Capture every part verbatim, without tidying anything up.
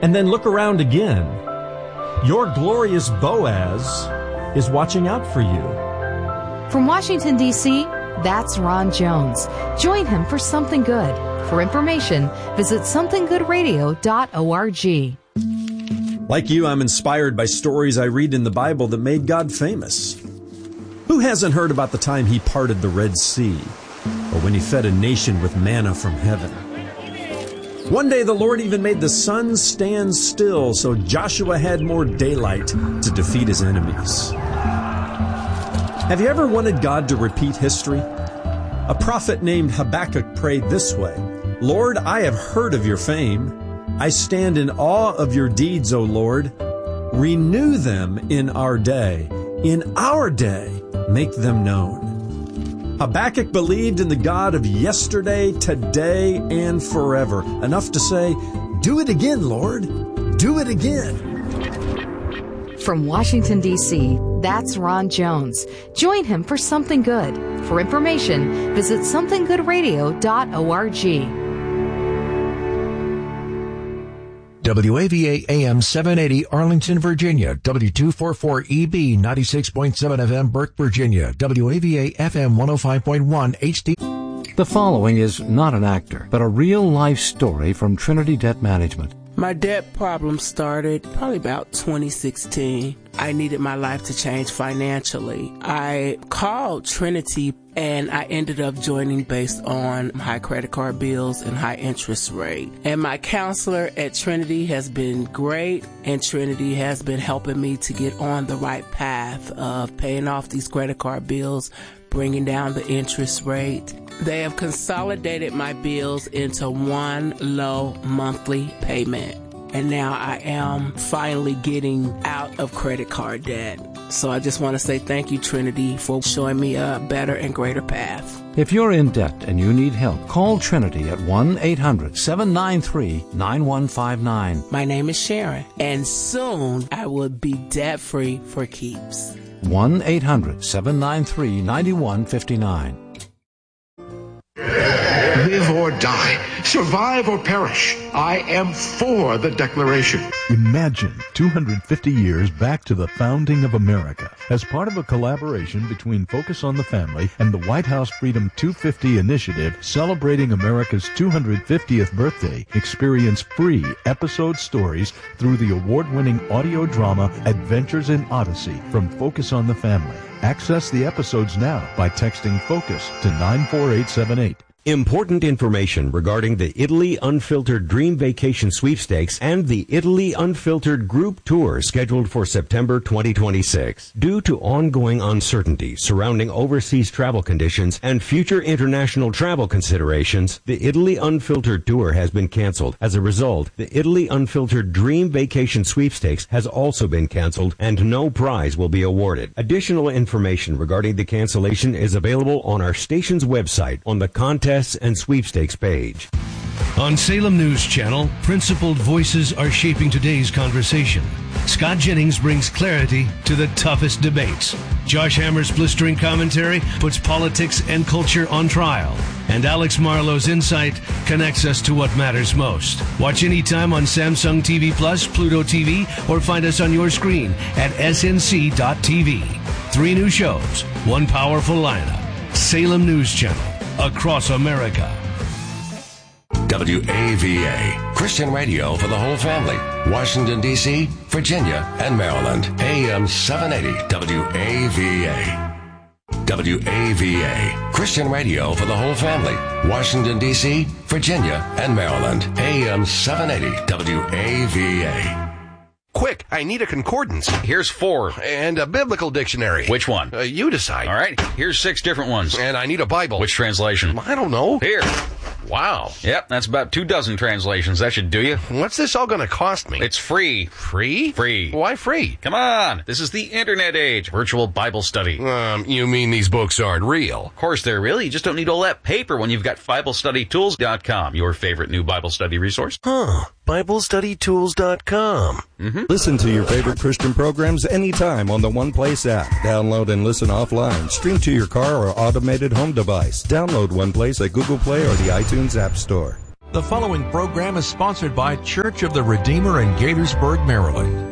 and then look around again. Your glorious Boaz is watching out for you. From Washington, D C, that's Ron Jones. Join him for Something Good. For information, visit something good radio dot org. Like you, I'm inspired by stories I read in the Bible that made God famous. Who hasn't heard about the time he parted the Red Sea, or when he fed a nation with manna from heaven? One day the Lord even made the sun stand still so Joshua had more daylight to defeat his enemies. Have you ever wanted God to repeat history? A prophet named Habakkuk prayed this way: Lord, I have heard of your fame. I stand in awe of your deeds, O Lord. Renew them in our day. In our day, make them known. Habakkuk believed in the God of yesterday, today, and forever. Enough to say, do it again, Lord. Do it again. From Washington, D C, that's Ron Jones. Join him for Something Good. For information, visit something good radio dot org. W A V A A M seven eighty Arlington, Virginia. W two forty-four E B ninety-six point seven F M Burke, Virginia. W A V A F M one oh five point one H D. The following is not an actor, but a real-life story from Trinity Debt Management. My debt problem started probably about twenty sixteen. I needed my life to change financially. I called Trinity and I ended up joining based on high credit card bills and high interest rate. And my counselor at Trinity has been great, and Trinity has been helping me to get on the right path of paying off these credit card bills, bringing down the interest rate. They have consolidated my bills into one low monthly payment. And now I am finally getting out of credit card debt. So I just want to say thank you, Trinity, for showing me a better and greater path. If you're in debt and you need help, call Trinity at one eight hundred seven nine three nine one five nine. My name is Sharon, and soon I will be debt-free for keeps. one eight hundred seven nine three nine one five nine. Live or die, survive or perish, I am for the Declaration. Imagine two hundred fifty years back to the founding of America. As part of a collaboration between Focus on the Family and the White House Freedom two fifty initiative celebrating America's two hundred fiftieth birthday, experience free episode stories through the award-winning audio drama Adventures in Odyssey from Focus on the Family. Access the episodes now by texting FOCUS to nine four eight seven eight. Important information regarding the Italy Unfiltered Dream Vacation Sweepstakes and the Italy Unfiltered Group Tour scheduled for September twenty twenty-six. Due to ongoing uncertainty surrounding overseas travel conditions and future international travel considerations, the Italy Unfiltered Tour has been canceled. As a result, the Italy Unfiltered Dream Vacation Sweepstakes has also been canceled and no prize will be awarded. Additional information regarding the cancellation is available on our station's website on the contest and sweepstakes page. On Salem News Channel, principled voices are shaping today's conversation. Scott Jennings brings clarity to the toughest debates. Josh Hammer's blistering commentary puts politics and culture on trial. And Alex Marlowe's insight connects us to what matters most. Watch anytime on Samsung T V Plus, Pluto T V, or find us on your screen at S N C dot T V. Three new shows, one powerful lineup. Salem News Channel. Across America. W A V A, Christian radio for the whole family. Washington, D C, Virginia, and Maryland. A M seven eighty W A V A. W A V A, Christian radio for the whole family. Washington, D C, Virginia, and Maryland. A M seven eighty W A V A. Quick, I need a concordance. Here's four. And a biblical dictionary. Which one? Uh, you decide. All right, here's six different ones. And I need a Bible. Which translation? I don't know. Here. Wow. Yep, that's about two dozen translations. That should do you. What's this all going to cost me? It's free. Free? Free. Why free? Come on. This is the internet age. Virtual Bible study. Um, you mean these books aren't real? Of course they're real. You just don't need all that paper when you've got Bible Study Tools dot com, your favorite new Bible study resource. Huh. Bible Study Tools dot com. Mm-hmm. Listen to your favorite Christian programs anytime on the One Place app. Download and listen offline. Stream to your car or automated home device. Download One Place at Google Play or the iTunes App Store. The following program is sponsored by Church of the Redeemer in Gaithersburg, Maryland.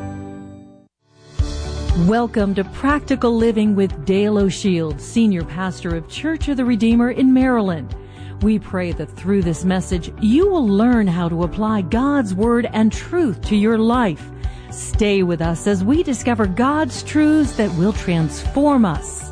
Welcome to Practical Living with Dale O'Shield, Senior Pastor of Church of the Redeemer in Maryland. We pray that through this message, you will learn how to apply God's Word and truth to your life. Stay with us as we discover God's truths that will transform us.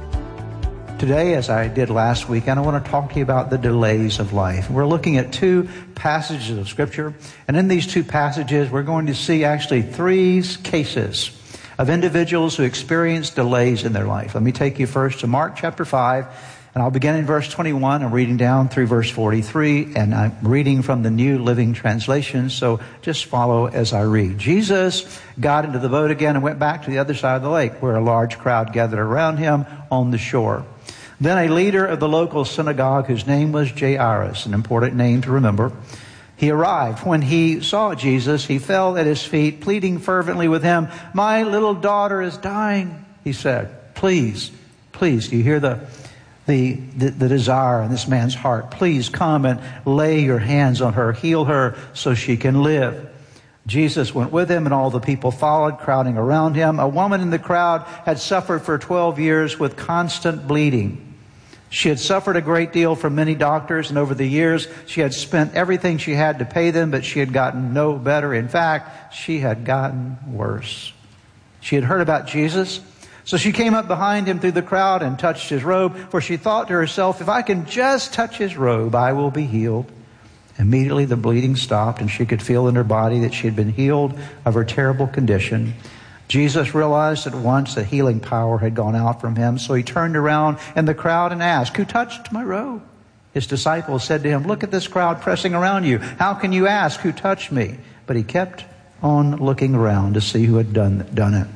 Today, as I did last weekend, I want to talk to you about the delays of life. We're looking at two passages of Scripture, and in these two passages, we're going to see actually three cases of individuals who experience delays in their life. Let me take you first to Mark chapter five, and I'll begin in verse twenty-one. I'm reading down through verse forty-three, and I'm reading from the New Living Translation, so just follow as I read. Jesus got into the boat again and went back to the other side of the lake, where a large crowd gathered around him on the shore. Then a leader of the local synagogue, whose name was Jairus, an important name to remember, he arrived. When he saw Jesus, he fell at his feet, pleading fervently with him. "My little daughter is dying," he said. "Please, please," do you hear the, the, the, the desire in this man's heart? "Please come and lay your hands on her, heal her so she can live." Jesus went with him, and all the people followed, crowding around him. A woman in the crowd had suffered for twelve years with constant bleeding. She had suffered a great deal from many doctors, and over the years she had spent everything she had to pay them, but she had gotten no better. In fact, she had gotten worse. She had heard about Jesus, so she came up behind him through the crowd and touched his robe, for she thought to herself, "If I can just touch his robe, I will be healed." Immediately the bleeding stopped, and she could feel in her body that she had been healed of her terrible condition. Jesus realized at once that healing power had gone out from him, so he turned around in the crowd and asked, "Who touched my robe?" His disciples said to him, "Look at this crowd pressing around you. How can you ask, 'Who touched me?'" But he kept on looking around to see who had done, done it.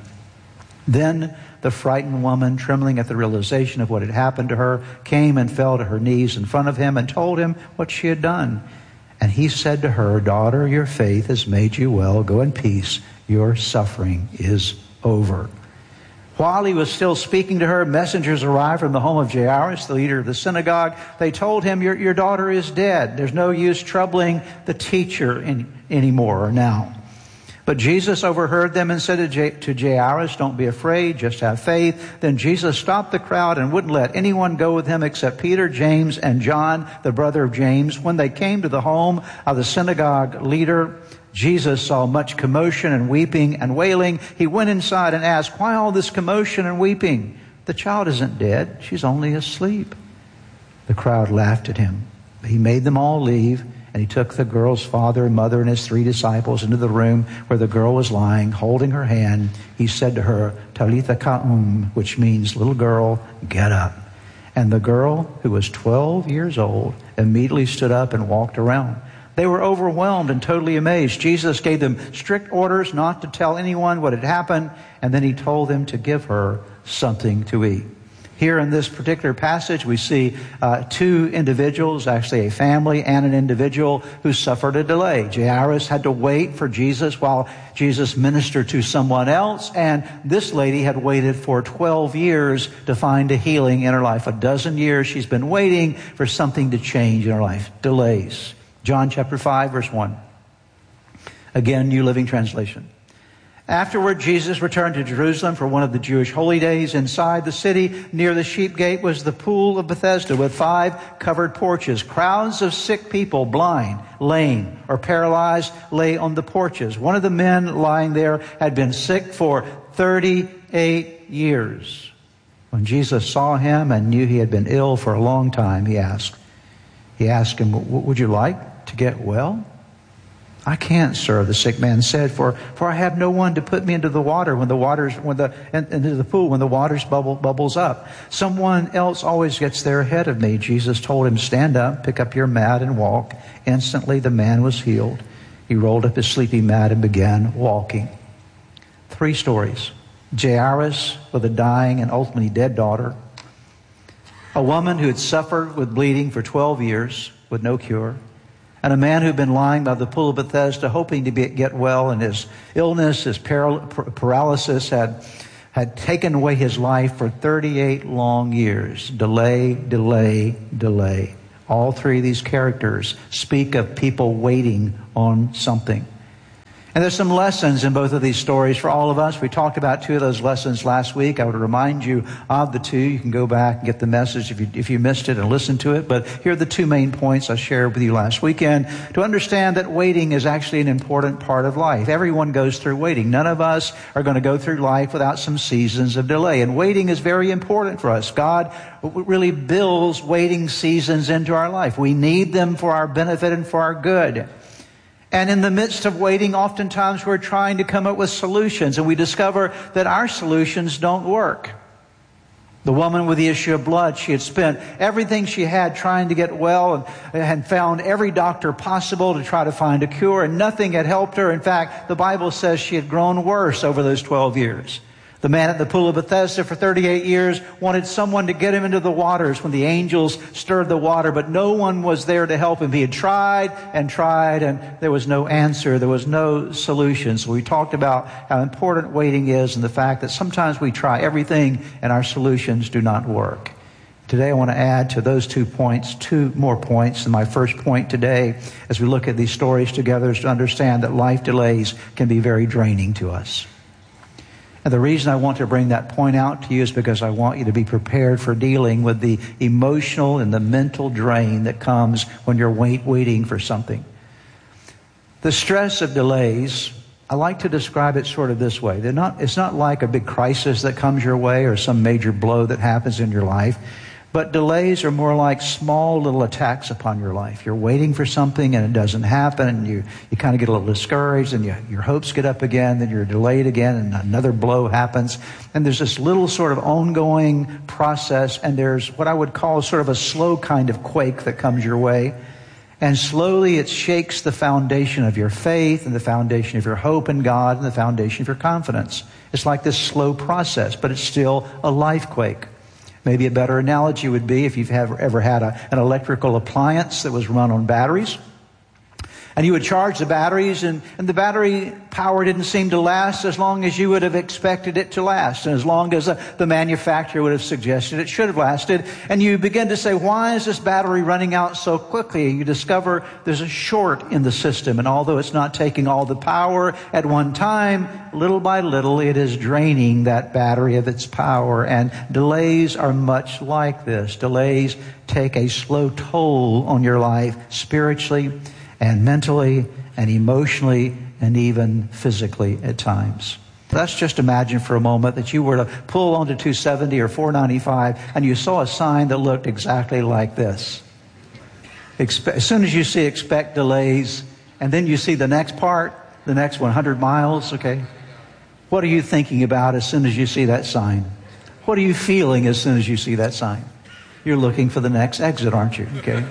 Then the frightened woman, trembling at the realization of what had happened to her, came and fell to her knees in front of him and told him what she had done. And he said to her, "Daughter, your faith has made you well. Go in peace. Your suffering is over." While he was still speaking to her, messengers arrived from the home of Jairus, the leader of the synagogue. They told him, your, your daughter is dead. There's no use troubling the teacher in, anymore or now. But Jesus overheard them and said to, J, to Jairus, "Don't be afraid, just have faith." Then Jesus stopped the crowd and wouldn't let anyone go with him except Peter, James, and John, the brother of James. When they came to the home of the synagogue leader, Jesus saw much commotion and weeping and wailing. He went inside and asked, "Why all this commotion and weeping? The child isn't dead. She's only asleep." The crowd laughed at him. He made them all leave, and he took the girl's father and mother and his three disciples into the room where the girl was lying, holding her hand. He said to her, "Talitha Ka'um," which means, "Little girl, get up." And the girl, who was twelve years old, immediately stood up and walked around. They were overwhelmed and totally amazed. Jesus gave them strict orders not to tell anyone what had happened, and then he told them to give her something to eat. Here in this particular passage, we see uh, two individuals, actually a family and an individual who suffered a delay. Jairus had to wait for Jesus while Jesus ministered to someone else, and this lady had waited for twelve years to find a healing in her life. A dozen years she's been waiting for something to change in her life. Delays. John chapter five, verse one. Again, New Living Translation. Afterward, Jesus returned to Jerusalem for one of the Jewish holy days. Inside the city, near the sheep gate, was the pool of Bethesda with five covered porches. Crowds of sick people, blind, lame, or paralyzed, lay on the porches. One of the men lying there had been sick for thirty-eight years. When Jesus saw him and knew he had been ill for a long time, he asked, he asked him, "Would you like to get well?" "I can't, sir," the sick man said, for, for I have no one to put me into the water when the waters, when the, into the pool when the waters bubble, bubbles up. Someone else always gets there ahead of me. Jesus told him, "Stand up, pick up your mat and walk." Instantly the man was healed. He rolled up his sleeping mat and began walking. Three stories. Jairus with a dying and ultimately dead daughter. A woman who had suffered with bleeding for twelve years with no cure. And a man who had been lying by the pool of Bethesda hoping to be, get well, and his illness, his paral- paralysis had, had taken away his life for thirty-eight long years. Delay, delay, delay. All three of these characters speak of people waiting on something. And there's some lessons in both of these stories for all of us. We talked about two of those lessons last week. I would remind you of the two. You can go back and get the message if you, if you missed it and listen to it. But here are the two main points I shared with you last weekend. To understand that waiting is actually an important part of life. Everyone goes through waiting. None of us are going to go through life without some seasons of delay. And waiting is very important for us. God really builds waiting seasons into our life. We need them for our benefit and for our good. And in the midst of waiting, oftentimes we're trying to come up with solutions, and we discover that our solutions don't work. The woman with the issue of blood, she had spent everything she had trying to get well and had found every doctor possible to try to find a cure, and nothing had helped her. In fact, the Bible says she had grown worse over those twelve years. The man at the pool of Bethesda for thirty-eight years wanted someone to get him into the waters when the angels stirred the water, but no one was there to help him. He had tried and tried, and there was no answer. There was no solution. So we talked about how important waiting is and the fact that sometimes we try everything and our solutions do not work. Today I want to add to those two points, two more points. And my first point today, as we look at these stories together, is to understand that life delays can be very draining to us. And the reason I want to bring that point out to you is because I want you to be prepared for dealing with the emotional and the mental drain that comes when you're wait, waiting for something. The stress of delays, I like to describe it sort of this way. They're not, it's not like a big crisis that comes your way or some major blow that happens in your life. But delays are more like small little attacks upon your life. You're waiting for something and it doesn't happen, and you, you kind of get a little discouraged, and you, your hopes get up again, then you're delayed again, and another blow happens. And there's this little sort of ongoing process, and there's what I would call sort of a slow kind of quake that comes your way. And slowly it shakes the foundation of your faith and the foundation of your hope in God and the foundation of your confidence. It's like this slow process, but it's still a life quake. Maybe a better analogy would be if you've ever had a, an electrical appliance that was run on batteries. And you would charge the batteries, and, and the battery power didn't seem to last as long as you would have expected it to last, and as long as uh, the manufacturer would have suggested it should have lasted. And you begin to say, why is this battery running out so quickly? You discover there's a short in the system, and although it's not taking all the power at one time, little by little it is draining that battery of its power. And delays are much like this. Delays take a slow toll on your life spiritually and mentally and emotionally and even physically at times. Let's just imagine for a moment that you were to pull onto two seventy or four ninety-five and you saw a sign that looked exactly like this. Expe- as soon as you see expect delays, and then you see the next part, the next one hundred miles, okay? What are you thinking about as soon as you see that sign? What are you feeling as soon as you see that sign? You're looking for the next exit, aren't you? Okay.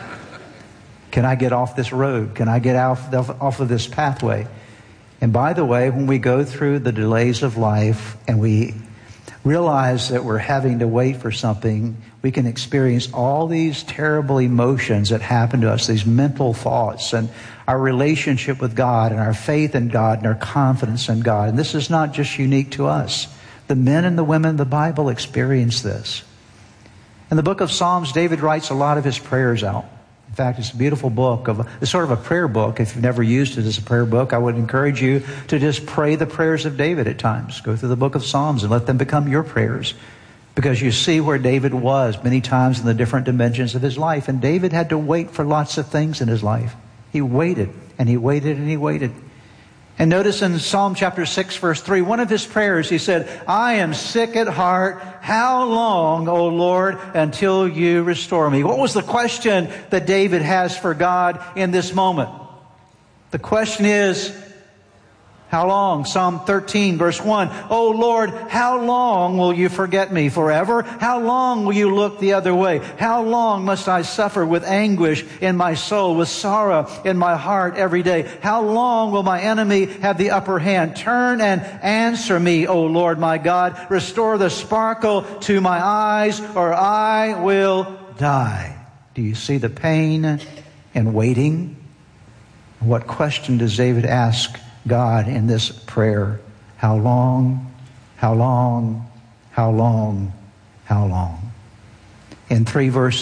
Can I get off this road? Can I get off, off of this pathway? And by the way, when we go through the delays of life and we realize that we're having to wait for something, we can experience all these terrible emotions that happen to us, these mental thoughts, and our relationship with God and our faith in God and our confidence in God. And this is not just unique to us. The men and the women of the Bible experience this. In the book of Psalms, David writes a lot of his prayers out. In fact, it's a beautiful book. Of It's sort of a prayer book. If you've never used it as a prayer book, I would encourage you to just pray the prayers of David at times. Go through the book of Psalms and let them become your prayers. Because you see where David was many times in the different dimensions of his life. And David had to wait for lots of things in his life. He waited, and he waited, and he waited. And notice in Psalm chapter six, verse three, one of his prayers, he said, I am sick at heart. How long, O Lord, until you restore me? What was the question that David has for God in this moment? The question is, how long? Psalm thirteen, verse one. O Lord, how long will you forget me? Forever? How long will you look the other way? How long must I suffer with anguish in my soul, with sorrow in my heart every day? How long will my enemy have the upper hand? Turn and answer me, O Lord my God. Restore the sparkle to my eyes, or I will die. Do you see the pain in waiting? What question does David ask God in this prayer? How long, how long, how long, how long? In three verses,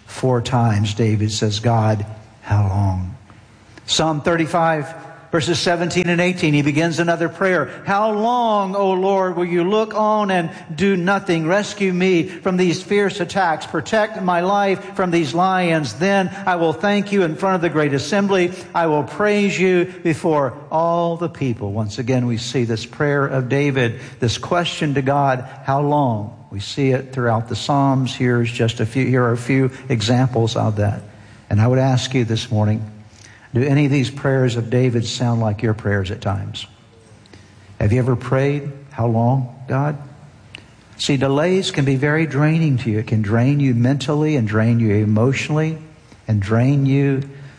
Four times David says, God, how long? Psalm thirty-five, verses seventeen and eighteen, he begins another prayer. How long, O Lord, will you look on and do nothing? Rescue me from these fierce attacks. Protect my life from these lions. Then I will thank you in front of the great assembly. I will praise you before all the people. Once again, we see this prayer of David, this question to God, how long? We see it throughout the Psalms. Here's just a few, here are a few examples of that. And I would ask you this morning, do any of these prayers of David sound like your prayers at times? Have you ever prayed, how long, God? See, delays can be very draining to you. It can drain you mentally and drain you emotionally and drain you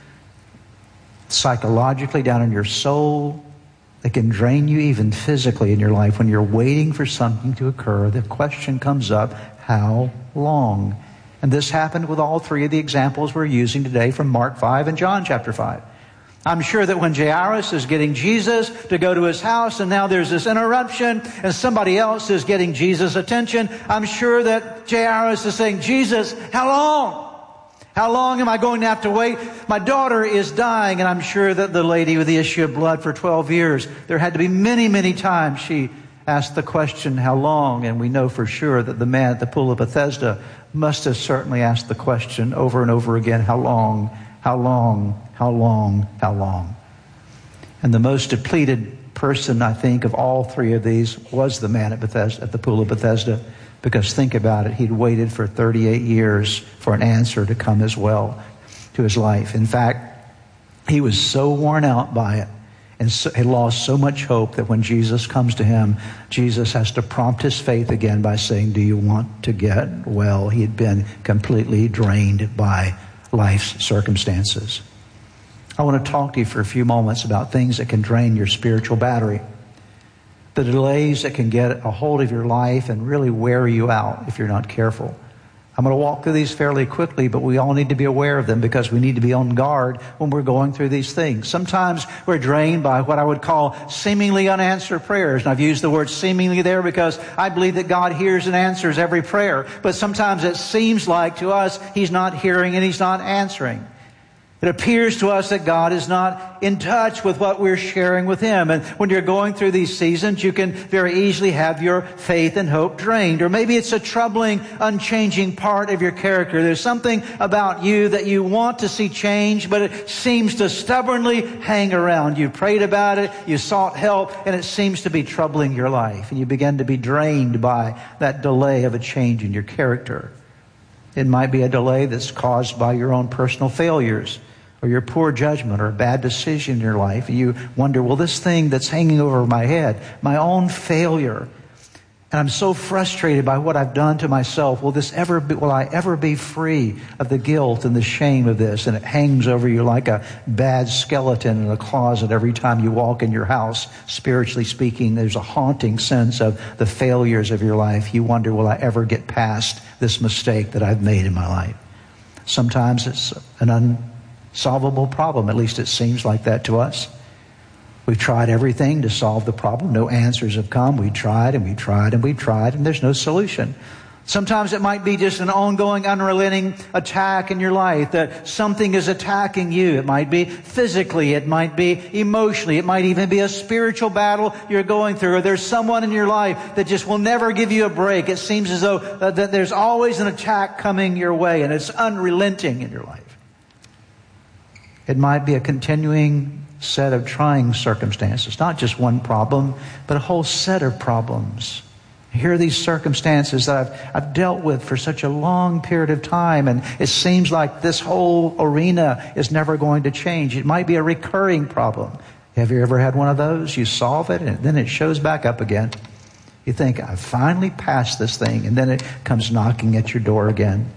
psychologically down in your soul. It can drain you even physically in your life. When you're waiting for something to occur, the question comes up, how long? And this happened with all three of the examples we're using today from Mark five and John chapter five. I'm sure that when Jairus is getting Jesus to go to his house and now there's this interruption and somebody else is getting Jesus' attention, I'm sure that Jairus is saying, Jesus, how long? How long am I going to have to wait? My daughter is dying. And I'm sure that the lady with the issue of blood for twelve years, there had to be many, many times she asked the question, how long? And we know for sure that the man at the pool of Bethesda must have certainly asked the question over and over again, how long, how long, how long, how long? And the most depleted person, I think, of all three of these was the man at Bethesda, at the pool of Bethesda. Because think about it, he'd waited for thirty-eight years for an answer to come as well to his life. In fact, he was so worn out by it and so, he lost so much hope that when Jesus comes to him, Jesus has to prompt his faith again by saying, do you want to get well? He had been completely drained by life's circumstances. I want to talk to you for a few moments about things that can drain your spiritual battery. The delays that can get a hold of your life and really wear you out if you're not careful. I'm going to walk through these fairly quickly, but we all need to be aware of them because we need to be on guard when we're going through these things. Sometimes we're drained by what I would call seemingly unanswered prayers. And I've used the word seemingly there because I believe that God hears and answers every prayer. But sometimes it seems like to us He's not hearing and He's not answering. It appears to us that God is not in touch with what we're sharing with Him. And when you're going through these seasons, you can very easily have your faith and hope drained. Or maybe it's a troubling, unchanging part of your character. There's something about you that you want to see change, but it seems to stubbornly hang around. You prayed about it, you sought help, and it seems to be troubling your life. And you begin to be drained by that delay of a change in your character. It might be a delay that's caused by your own personal failures or your poor judgment or a bad decision in your life. And you wonder, well, this thing that's hanging over my head, my own failure, and I'm so frustrated by what I've done to myself. Will this ever be, will I ever be free of the guilt and the shame of this? And it hangs over you like a bad skeleton in a closet every time you walk in your house. Spiritually speaking, there's a haunting sense of the failures of your life. You wonder, will I ever get past this mistake that I've made in my life? Sometimes it's an unsolvable problem. At least it seems like that to us. We've tried everything to solve the problem. No answers have come. We tried and we tried and we tried, and there's no solution. Sometimes it might be just an ongoing, unrelenting attack in your life, that something is attacking you. It might be physically. It might be emotionally. It might even be a spiritual battle you're going through. Or there's someone in your life that just will never give you a break. It seems as though uh, that there's always an attack coming your way, and it's unrelenting in your life. It might be a continuing set of trying circumstances, not just one problem, but a whole set of problems. Here are these circumstances that I've, I've dealt with for such a long period of time, and it seems like this whole arena is never going to change. It might be a recurring problem. Have you ever had one of those? You solve it, and then it shows back up again. You think, I've finally passed this thing, and then it comes knocking at your door again.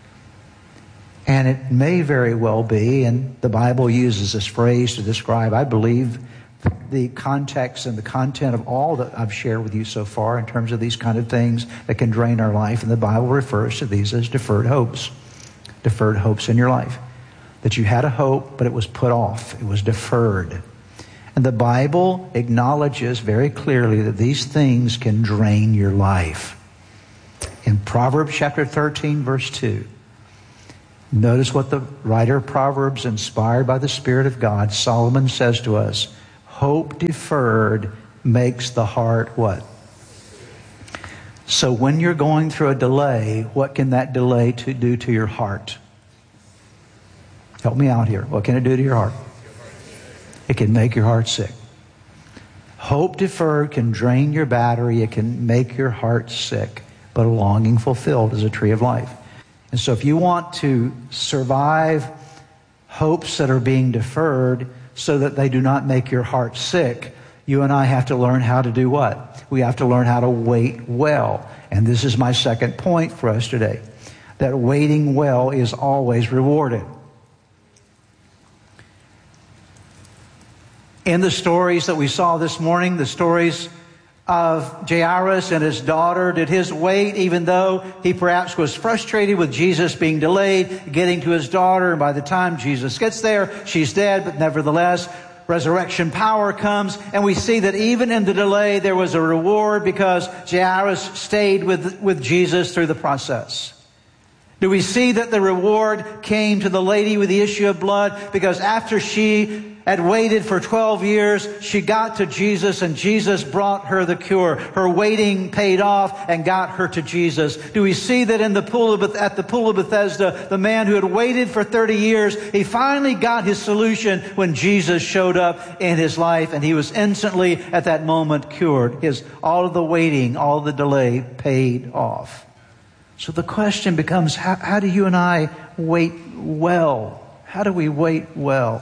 And it may very well be, and the Bible uses this phrase to describe, I believe, the context and the content of all that I've shared with you so far in terms of these kind of things that can drain our life. And the Bible refers to these as deferred hopes. Deferred hopes in your life. That you had a hope, but it was put off. It was deferred. And the Bible acknowledges very clearly that these things can drain your life. In Proverbs chapter thirteen, verse two, Notice what the writer of Proverbs, inspired by the Spirit of God, Solomon says to us, hope deferred makes the heart what? So when you're going through a delay, what can that delay to do to your heart? Help me out here. What can it do to your heart? It can make your heart sick. Hope deferred can drain your battery. It can make your heart sick. But a longing fulfilled is a tree of life. And so if you want to survive hopes that are being deferred so that they do not make your heart sick, you and I have to learn how to do what? We have to learn how to wait well. And this is my second point for us today. That waiting well is always rewarded. In the stories that we saw this morning, the stories of Jairus and his daughter, did his wait, even though he perhaps was frustrated with Jesus being delayed, getting to his daughter, and by the time Jesus gets there, she's dead, but nevertheless, resurrection power comes, and we see that even in the delay, there was a reward because Jairus stayed with, with Jesus through the process. Do we see that the reward came to the lady with the issue of blood because after she had waited for twelve years, she got to Jesus and Jesus brought her the cure. Her waiting paid off and got her to Jesus. Do we see that in the pool of, at the pool of Bethesda, the man who had waited for thirty years, he finally got his solution when Jesus showed up in his life and he was instantly at that moment cured. His, all of the waiting, all of the delay paid off. So the question becomes, how, how do you and I wait well? How do we wait well?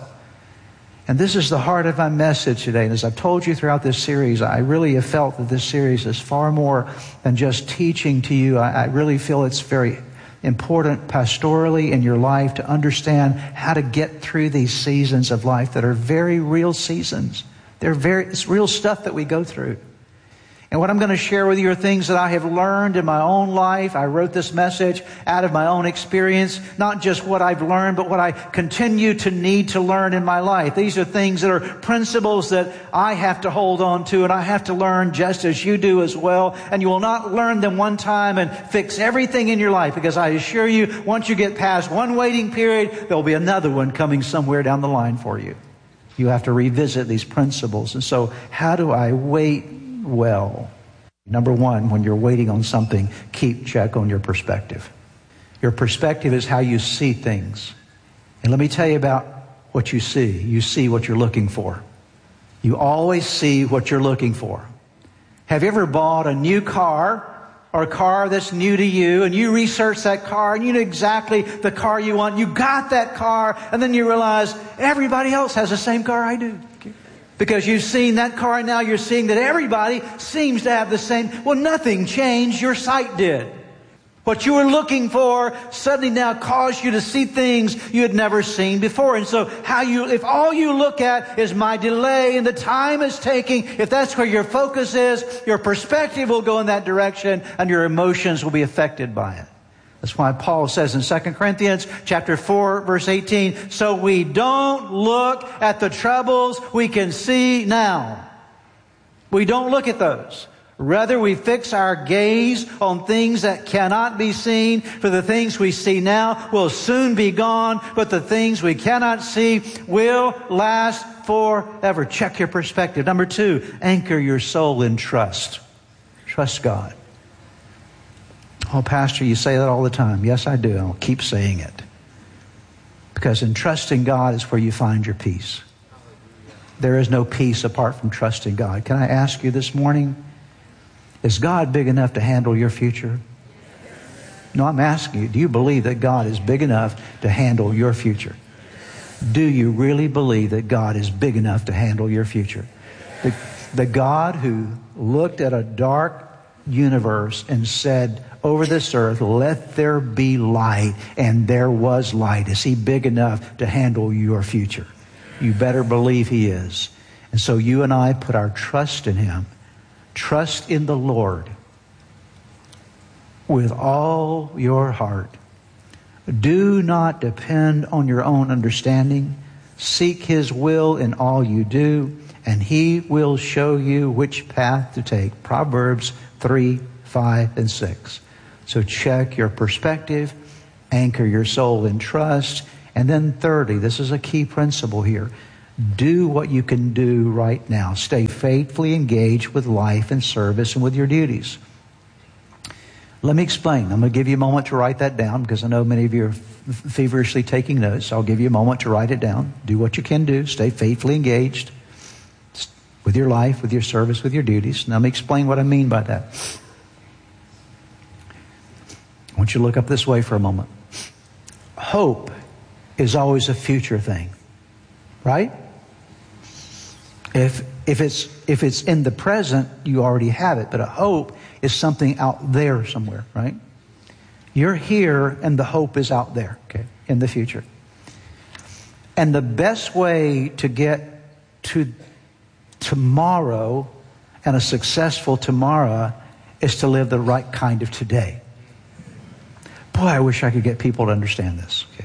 And this is the heart of my message today. And as I've told you throughout this series, I really have felt that this series is far more than just teaching to you. I, I really feel it's very important pastorally in your life to understand how to get through these seasons of life that are very real seasons. They're very, it's real stuff that we go through. And what I'm going to share with you are things that I have learned in my own life. I wrote this message out of my own experience, not just what I've learned, but what I continue to need to learn in my life. These are things that are principles that I have to hold on to and I have to learn just as you do as well. And you will not learn them one time and fix everything in your life, because I assure you, once you get past one waiting period, there'll be another one coming somewhere down the line for you. You have to revisit these principles. And so how do I wait well? Number one, when you're waiting on something, keep check on your perspective. Your perspective is how you see things. And let me tell you about what you see. You see what you're looking for. You always see what you're looking for. Have you ever bought a new car or a car that's new to you, and you research that car and you know exactly the car you want? You got that car, and then you realize everybody else has the same car I do. Because you've seen that car and now you're seeing that everybody seems to have the same. Well, nothing changed. Your sight did. What you were looking for suddenly now caused you to see things you had never seen before. And so how you, if all you look at is my delay and the time it's taking, if that's where your focus is, your perspective will go in that direction and your emotions will be affected by it. That's why Paul says in Second Corinthians chapter four, verse eighteen, so we don't look at the troubles we can see now. We don't look at those. Rather, we fix our gaze on things that cannot be seen. For the things we see now will soon be gone, but the things we cannot see will last forever. Check your perspective. Number two, anchor your soul in trust. Trust God. Oh, Pastor, you say that all the time. Yes, I do. I'll keep saying it. Because in trusting God is where you find your peace. There is no peace apart from trusting God. Can I ask you this morning, is God big enough to handle your future? No, I'm asking you, do you believe that God is big enough to handle your future? Do you really believe that God is big enough to handle your future? The, the God who looked at a dark universe and said, over this earth, let there be light, and there was light. Is He big enough to handle your future? You better believe He is. And so you and I put our trust in Him. Trust in the Lord with all your heart. Do not depend on your own understanding. Seek His will in all you do, and He will show you which path to take. Proverbs three, five, and six. So check your perspective, Anchor your soul in trust. And then thirdly, this is a key principle here. Do what you can do right now. Stay faithfully engaged with life and service and with your duties. Let me explain. I'm going to give you a moment to write that down because I know many of you are feverishly taking notes. I'll give you a moment to write it down. Do what you can do. Stay faithfully engaged with your life, with your service, with your duties. Now let me explain what I mean by that. I want you to look up this way for a moment. Hope is always a future thing, right? If if it's if it's in the present, you already have it. But a hope is something out there somewhere, right? You're here, and the hope is out there, okay, in the future. And the best way to get to tomorrow and a successful tomorrow is to live the right kind of today. Boy, I wish I could get people to understand this. Okay.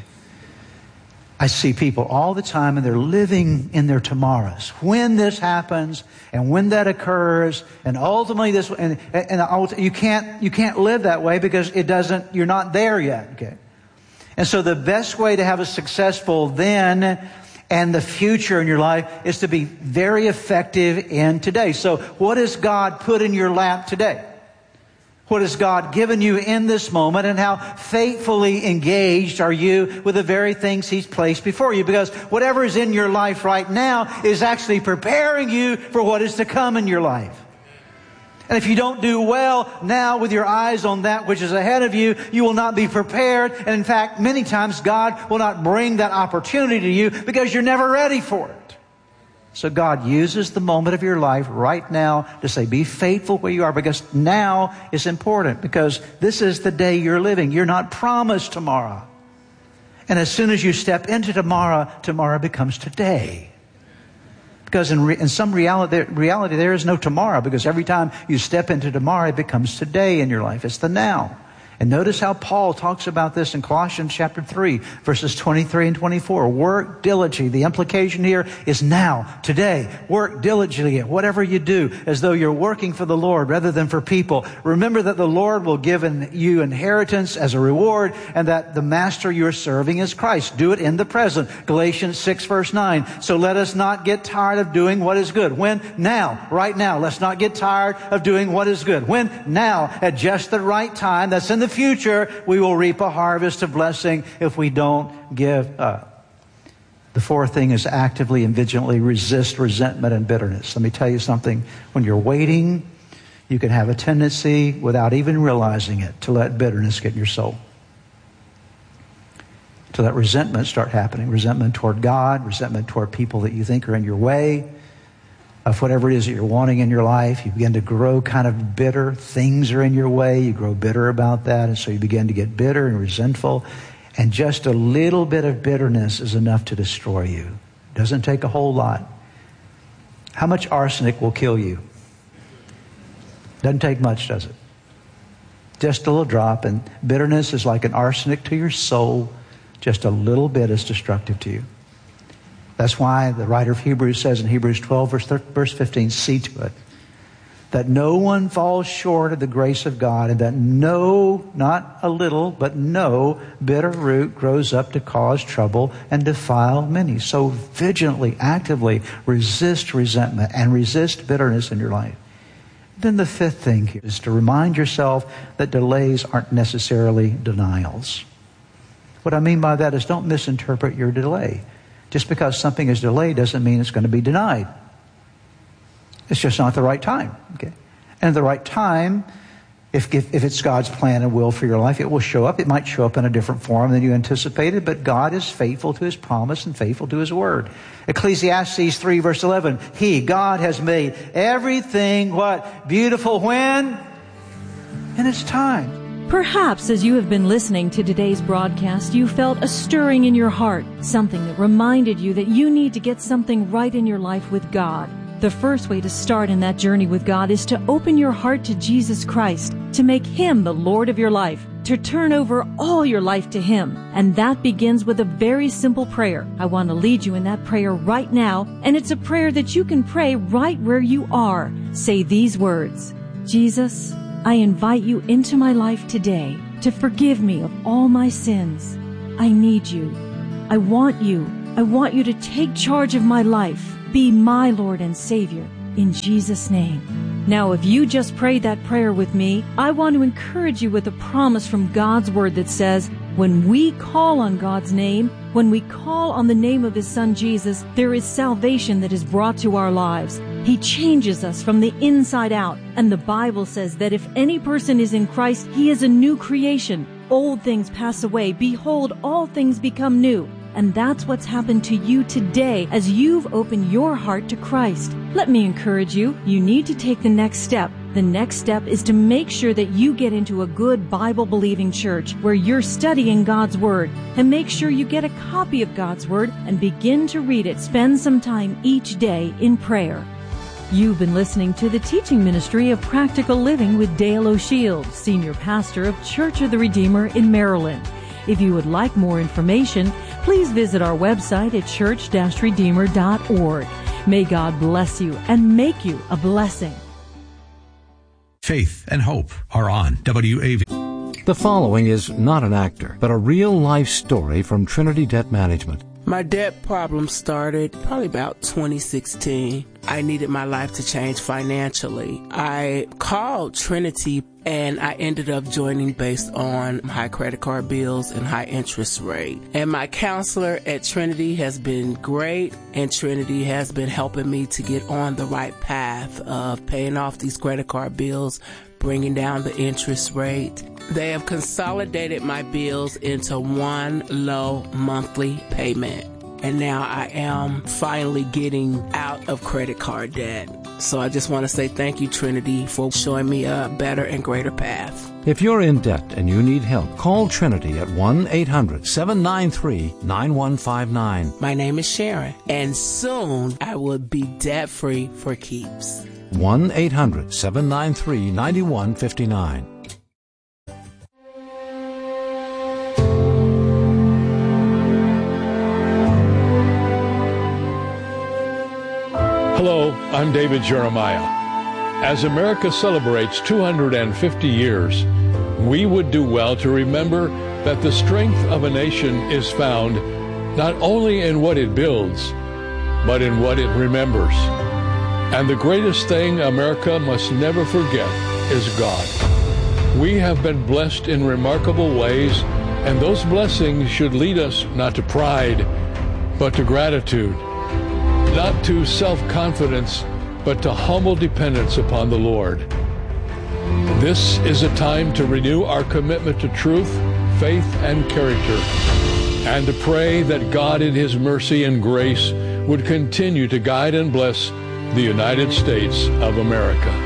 I see people all the time, and they're living in their tomorrows. When this happens, and when that occurs, and ultimately this, and, and you can't you can't live that way because it doesn't. You're not there yet. Okay, and so the best way to have a successful then and the future in your life is to be very effective in today. So, what has God put in your lap today? What has God given you in this moment, and how faithfully engaged are you with the very things He's placed before you? Because whatever is in your life right now is actually preparing you for what is to come in your life. And if you don't do well now with your eyes on that which is ahead of you, you will not be prepared. And in fact, many times God will not bring that opportunity to you because you're never ready for it. So God uses the moment of your life right now to say, be faithful where you are, because now is important, because this is the day you're living. You're not promised tomorrow. And as soon as you step into tomorrow, tomorrow becomes today. Because in, re- in some reality, reality, there is no tomorrow, because every time you step into tomorrow, it becomes today in your life. It's the now. And notice how Paul talks about this in Colossians chapter three, verses twenty-three and twenty-four. Work diligently. The implication here is now, today. Work diligently at whatever you do, as though you're working for the Lord rather than for people. Remember that the Lord will give you inheritance as a reward, and that the master you're serving is Christ. Do it in the present. Galatians six, verse nine. So let us not get tired of doing what is good. When? Now. Right now. Let's not get tired of doing what is good. When? Now. At just the right time. That's in the future. We will reap a harvest of blessing if we don't give up. The fourth thing is actively and vigilantly resist resentment and bitterness. Let me tell you something. When you're waiting, you can have a tendency, without even realizing it, to let bitterness get in your soul. To let resentment start happening. Resentment toward God, resentment toward people that you think are in your way, of whatever it is that you're wanting in your life. You begin to grow kind of bitter. Things are in your way. You grow bitter about that. And so you begin to get bitter and resentful. And just a little bit of bitterness is enough to destroy you. It doesn't take a whole lot. How much arsenic will kill you? Doesn't take much, does it? Just a little drop. And bitterness is like an arsenic to your soul. Just a little bit is destructive to you. That's why the writer of Hebrews says in Hebrews twelve, verse fifteen, see to it that no one falls short of the grace of God, and that no, not a little, but no bitter root grows up to cause trouble and defile many. So vigilantly, actively resist resentment and resist bitterness in your life. Then the fifth thing here is to remind yourself that delays aren't necessarily denials. What I mean by that is, don't misinterpret your delay. Just because something is delayed doesn't mean it's going to be denied. It's just not the right time. Okay? And at the right time, if, if, if it's God's plan and will for your life, it will show up. It might show up in a different form than you anticipated, but God is faithful to His promise and faithful to His word. Ecclesiastes three, verse eleven. He, God, has made everything, what? Beautiful when? In its time. Perhaps as you have been listening to today's broadcast, you felt a stirring in your heart, something that reminded you that you need to get something right in your life with God. The first way to start in that journey with God is to open your heart to Jesus Christ, to make Him the Lord of your life, to turn over all your life to Him. And that begins with a very simple prayer. I want to lead you in that prayer right now, and it's a prayer that you can pray right where you are. Say these words: Jesus, I invite you into my life today to forgive me of all my sins. I need you. I want you. I want you to take charge of my life. Be my Lord and Savior. In Jesus' name. Now, if you just prayed that prayer with me, I want to encourage you with a promise from God's Word that says, when we call on God's name, when we call on the name of His Son Jesus, there is salvation that is brought to our lives. He changes us from the inside out. And the Bible says that if any person is in Christ, he is a new creation. Old things pass away. Behold, all things become new. And that's what's happened to you today as you've opened your heart to Christ. Let me encourage you, you need to take the next step. The next step is to make sure that you get into a good Bible-believing church where you're studying God's Word. And make sure you get a copy of God's Word and begin to read it. Spend some time each day in prayer. You've been listening to the teaching ministry of Practical Living with Dale O'Shields, Senior Pastor of Church of the Redeemer in Maryland. If you would like more information, please visit our website at church dash redeemer dot org. May God bless you and make you a blessing. Faith and hope are on W A V. The following is not an actor, but a real-life story from Trinity Debt Management. My debt problem started probably about twenty sixteen. I needed my life to change financially. I called Trinity and I ended up joining based on high credit card bills and high interest rate. And my counselor at Trinity has been great, and Trinity has been helping me to get on the right path of paying off these credit card bills, bringing down the interest rate. They have consolidated my bills into one low monthly payment. And now I am finally getting out of credit card debt. So I just want to say thank you, Trinity, for showing me a better and greater path. If you're in debt and you need help, call Trinity at one eight hundred seven nine three nine one five nine. My name is Sharon, and soon I will be debt-free for keeps. one eight hundred seven nine three nine one five nine. Hello, I'm David Jeremiah. As America celebrates two hundred fifty years, we would do well to remember that the strength of a nation is found not only in what it builds, but in what it remembers. And the greatest thing America must never forget is God. We have been blessed in remarkable ways, and those blessings should lead us not to pride, but to gratitude. Not to self-confidence, but to humble dependence upon the Lord. This is a time to renew our commitment to truth, faith, and character, and to pray that God in His mercy and grace would continue to guide and bless the United States of America.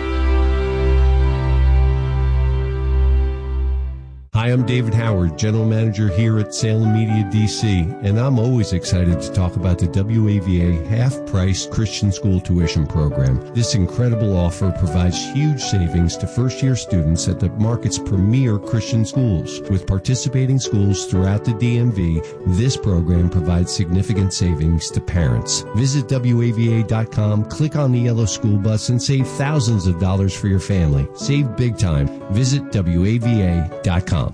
Hi, I'm David Howard, General Manager here at Salem Media D C, and I'm always excited to talk about the W A V A half-price Christian school tuition program. This incredible offer provides huge savings to first-year students at the market's premier Christian schools. With participating schools throughout the D M V, this program provides significant savings to parents. Visit W A V A dot com, click on the yellow school bus, and save thousands of dollars for your family. Save big time. Visit W A V A dot com.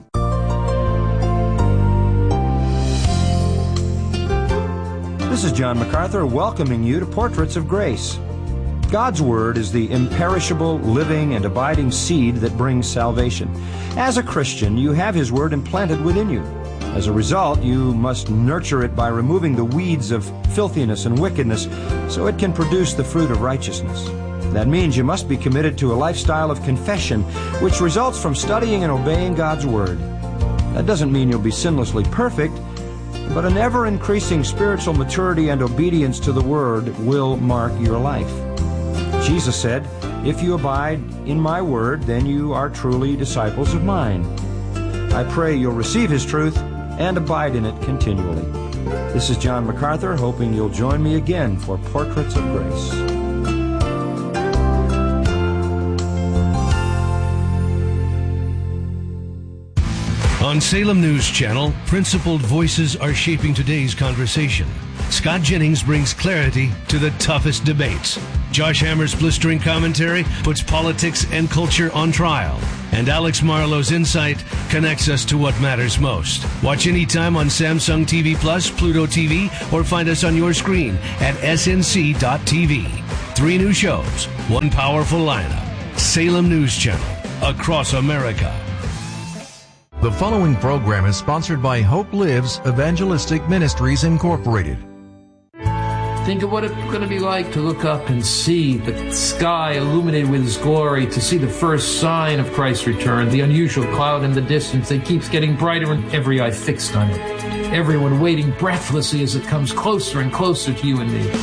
This is John MacArthur welcoming you to Portraits of Grace. God's Word is the imperishable, living, and abiding seed that brings salvation. As a Christian, you have His Word implanted within you. As a result, you must nurture it by removing the weeds of filthiness and wickedness so it can produce the fruit of righteousness. That means you must be committed to a lifestyle of confession, which results from studying and obeying God's Word. That doesn't mean you'll be sinlessly perfect, but an ever-increasing spiritual maturity and obedience to the Word will mark your life. Jesus said, "If you abide in my Word, then you are truly disciples of mine." I pray you'll receive His truth and abide in it continually. This is John MacArthur, hoping you'll join me again for Portraits of Grace. On Salem News Channel, principled voices are shaping today's conversation. Scott Jennings brings clarity to the toughest debates. Josh Hammer's blistering commentary puts politics and culture on trial. And Alex Marlowe's insight connects us to what matters most. Watch anytime on Samsung T V Plus, Pluto T V, or find us on your screen at S N C dot T V. Three new shows, one powerful lineup. Salem News Channel, across America. The following program is sponsored by Hope Lives Evangelistic Ministries, Incorporated. Think of what it's going to be like to look up and see the sky illuminated with His glory, to see the first sign of Christ's return, the unusual cloud in the distance that keeps getting brighter and every eye fixed on it. Everyone waiting breathlessly as it comes closer and closer to you and me.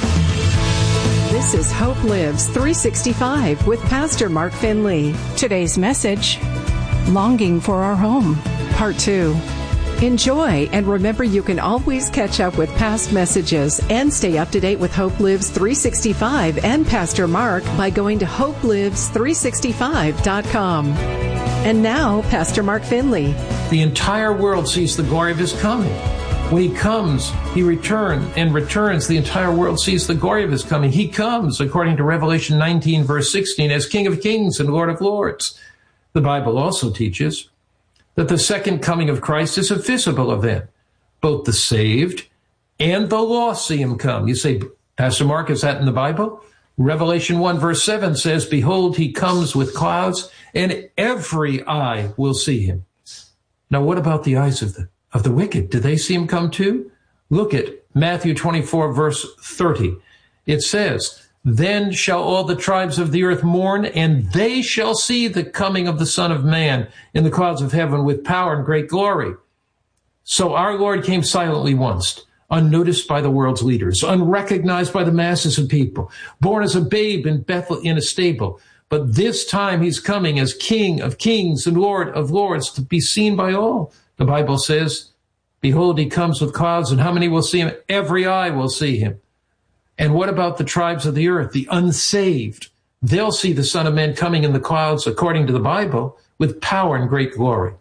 This is Hope Lives three sixty-five with Pastor Mark Finley. Today's message, Longing for Our Home, Part two. Enjoy, and remember you can always catch up with past messages and stay up to date with Hope Lives three sixty-five and Pastor Mark by going to hope lives three sixty-five dot com. And now, Pastor Mark Finley. The entire world sees the glory of His coming. When He comes, He returns and returns. The entire world sees the glory of His coming. He comes, according to Revelation nineteen, verse sixteen, as King of Kings and Lord of Lords. The Bible also teaches that the second coming of Christ is a visible event. Both the saved and the lost see Him come. You say, Pastor Mark, is that in the Bible? Revelation one, verse seven says, Behold, He comes with clouds, and every eye will see Him. Now, what about the eyes of the of the wicked? Do they see Him come too? Look at Matthew twenty-four, verse thirty. It says, Then shall all the tribes of the earth mourn, and they shall see the coming of the Son of Man in the clouds of heaven with power and great glory. So our Lord came silently once, unnoticed by the world's leaders, unrecognized by the masses of people, born as a babe in Bethlehem in a stable. But this time He's coming as King of Kings and Lord of Lords, to be seen by all. The Bible says, Behold, He comes with clouds, and how many will see Him? Every eye will see Him. And what about the tribes of the earth, the unsaved? They'll see the Son of Man coming in the clouds, according to the Bible, with power and great glory.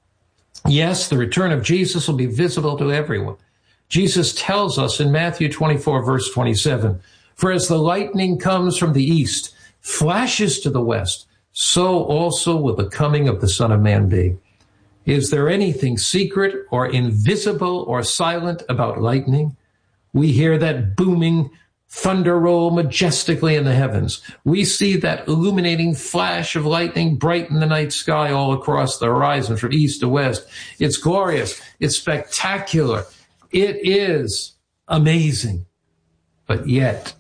Yes, the return of Jesus will be visible to everyone. Jesus tells us in Matthew twenty-four, verse twenty-seven, For as the lightning comes from the east, flashes to the west, so also will the coming of the Son of Man be. Is there anything secret or invisible or silent about lightning? We hear that booming thunder roll majestically in the heavens. We see that illuminating flash of lightning brighten the night sky all across the horizon from east to west. It's glorious. It's spectacular. It is amazing. But yet,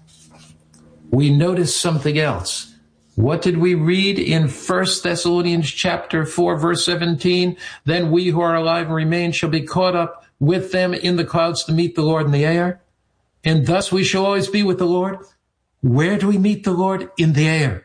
we notice something else. What did we read in First Thessalonians chapter four, verse seventeen? Then we who are alive and remain shall be caught up with them in the clouds to meet the Lord in the air. And thus we shall always be with the Lord. Where do we meet the Lord? In the air.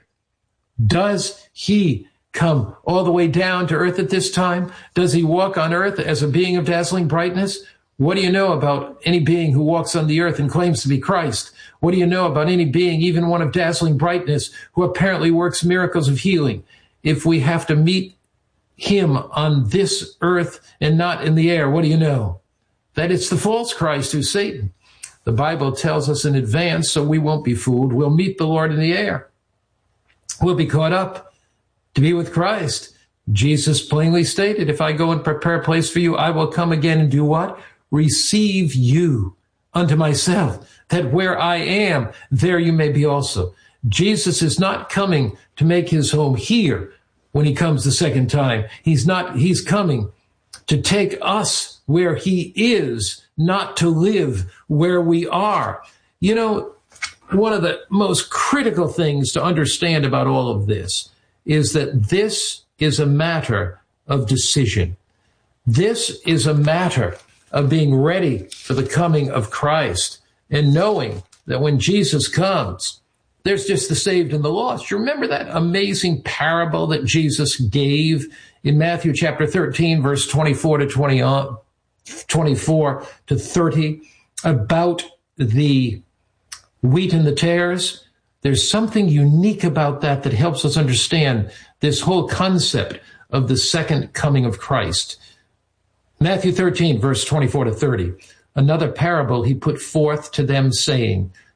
Does He come all the way down to earth at this time? Does He walk on earth as a being of dazzling brightness? What do you know about any being who walks on the earth and claims to be Christ? What do you know about any being, even one of dazzling brightness, who apparently works miracles of healing? If we have to meet Him on this earth and not in the air, what do you know? That it's the false Christ who's Satan. The Bible tells us in advance, so we won't be fooled. We'll meet the Lord in the air. We'll be caught up to be with Christ. Jesus plainly stated, if I go and prepare a place for you, I will come again and do what? Receive you unto myself, that where I am, there you may be also. Jesus is not coming to make His home here when He comes the second time. He's not, He's coming to take us where He is, not to live where we are. You know, one of the most critical things to understand about all of this is that this is a matter of decision. This is a matter of being ready for the coming of Christ and knowing that when Jesus comes, there's just the saved and the lost. You remember that amazing parable that Jesus gave in Matthew chapter thirteen, verse twenty-four to twenty, uh, twenty-four to thirty about the wheat and the tares? There's something unique about that that helps us understand this whole concept of the second coming of Christ. Matthew thirteen, verse twenty-four to thirty. Another parable He put forth to them, saying,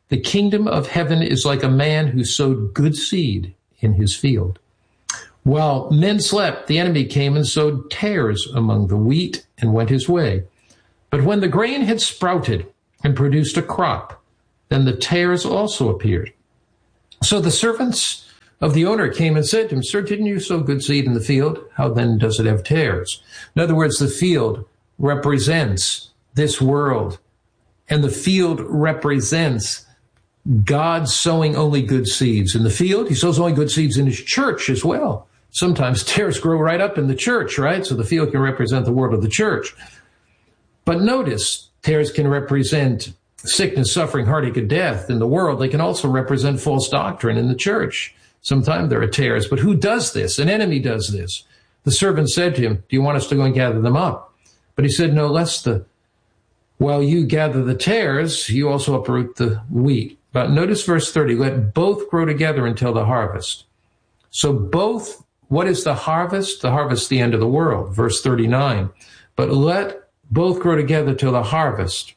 The kingdom of heaven is like a man who sowed good seed in his field. While men slept, the enemy came and sowed tares among the wheat and went his way. But when the grain had sprouted and produced a crop, then the tares also appeared. So the servants of the owner came and said to him, Sir, didn't you sow good seed in the field? How then does it have tares? In other words, the field represents this world, and the field represents God sowing only good seeds in the field. He sows only good seeds in his church as well. Sometimes tares grow right up in the church, right? So the field can represent the world of the church. But notice, tares can represent sickness, suffering, heartache, and death in the world. They can also represent false doctrine in the church. Sometimes there are tares, but who does this? An enemy does this. The servant said to him, do you want us to go and gather them up? But he said, no, lest the, while you gather the tares, you also uproot the wheat. But notice verse thirty, let both grow together until the harvest. So both, what is the harvest? The harvest is the end of the world, verse thirty-nine. But let both grow together till the harvest.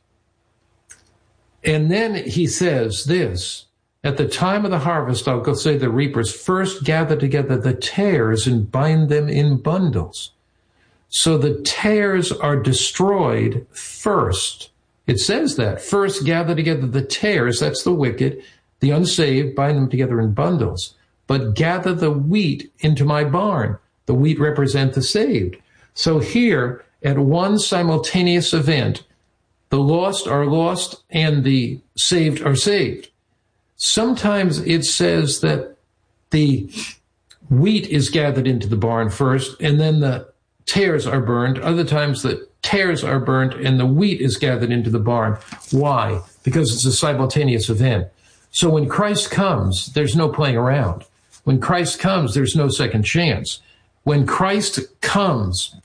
And then he says this, at the time of the harvest, I'll go say the reapers first gather together the tares and bind them in bundles. So the tares are destroyed first. It says that. First gather together the tares, that's the wicked, the unsaved, bind them together in bundles. But gather the wheat into my barn. The wheat represent the saved. So here, at one simultaneous event, the lost are lost and the saved are saved. Sometimes it says that the wheat is gathered into the barn first, and then the tares are burned. Other times the tares are burnt and the wheat is gathered into the barn. Why? Because it's a simultaneous event. So when Christ comes, there's no playing around. When Christ comes, there's no second chance. When Christ comes,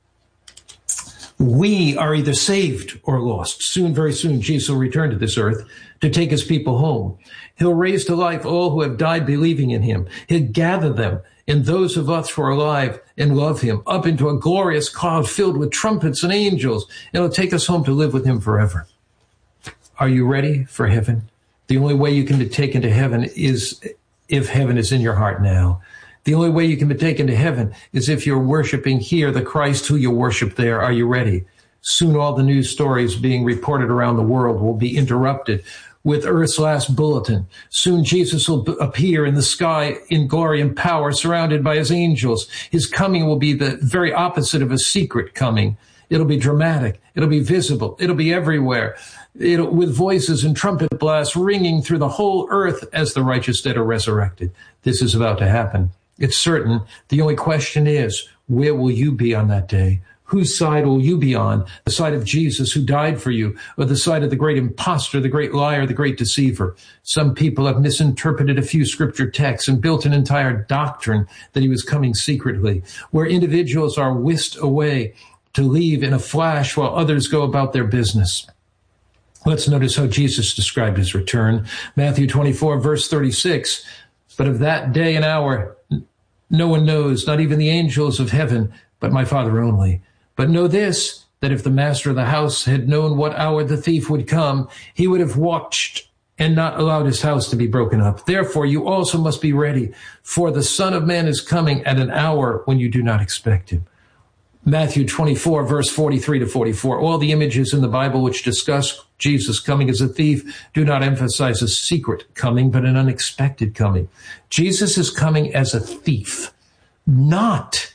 we are either saved or lost. Soon, very soon, Jesus will return to this earth to take his people home. He'll raise to life all who have died believing in him. He'll gather them and those of us who are alive and love him up into a glorious cloud filled with trumpets and angels. It'll take us home to live with him forever. Are you ready for heaven? The only way you can be taken to heaven is if heaven is in your heart now. The only way you can be taken to heaven is if you're worshiping here the Christ who you worship there. Are you ready? Soon all the news stories being reported around the world will be interrupted with Earth's last bulletin. Soon Jesus will appear in the sky in glory and power, surrounded by his angels. His coming will be the very opposite of a secret coming. It'll be dramatic. It'll be visible. It'll be everywhere. It'll, with voices and trumpet blasts ringing through the whole earth as the righteous dead are resurrected. This is about to happen. It's certain. The only question is, where will you be on that day? Whose side will you be on? The side of Jesus who died for you, or the side of the great impostor, the great liar, the great deceiver? Some people have misinterpreted a few scripture texts and built an entire doctrine that he was coming secretly, where individuals are whisked away to leave in a flash while others go about their business. Let's notice how Jesus described his return. Matthew twenty-four, verse thirty-six, but of that day and hour no one knows, not even the angels of heaven, but my Father only. But know this, that if the master of the house had known what hour the thief would come, he would have watched and not allowed his house to be broken up. Therefore, you also must be ready, for the Son of Man is coming at an hour when you do not expect him. Matthew twenty-four, verse forty-three to forty-four. All the images in the Bible which discuss Jesus coming as a thief do not emphasize a secret coming, but an unexpected coming. Jesus is coming as a thief, not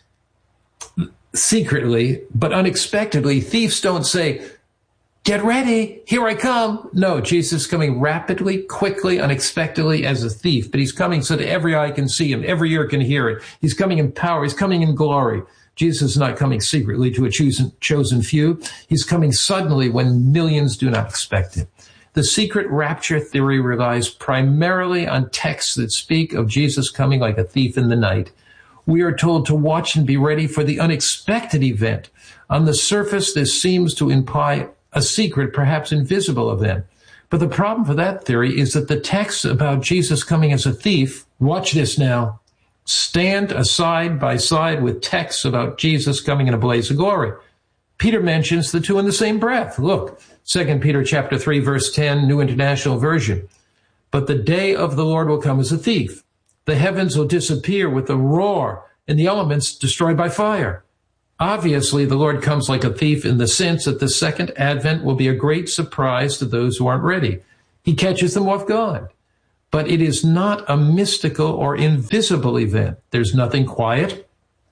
secretly, but unexpectedly. Thieves don't say, get ready, here I come. No, Jesus is coming rapidly, quickly, unexpectedly as a thief, but he's coming so that every eye can see him, every ear can hear it. He's coming in power, he's coming in glory. Jesus is not coming secretly to a chosen, chosen few. He's coming suddenly when millions do not expect it. The secret rapture theory relies primarily on texts that speak of Jesus coming like a thief in the night. We are told to watch and be ready for the unexpected event. On the surface, this seems to imply a secret, perhaps invisible event. But the problem for that theory is that the texts about Jesus coming as a thief, watch this now, stand aside by side with texts about Jesus coming in a blaze of glory. Peter mentions the two in the same breath. Look, Second Peter chapter three, verse ten, New International Version. But the day of the Lord will come as a thief. The heavens will disappear with a roar, and the elements destroyed by fire. Obviously, the Lord comes like a thief in the sense that the second advent will be a great surprise to those who aren't ready. He catches them off guard. But it is not a mystical or invisible event. There's nothing quiet